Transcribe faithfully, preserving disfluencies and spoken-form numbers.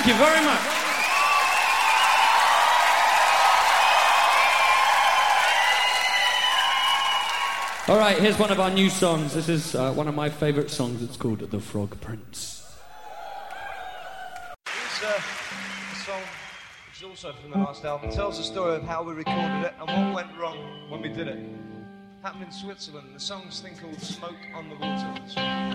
Thank you very much. All right, here's one of our new songs. This is uh, one of my favourite songs. It's called The Frog Prince. It's uh, a song which is also from the last album. It tells the story of how we recorded it and what went wrong when we did it. Happened in Switzerland. The song's thing called Smoke on the Water.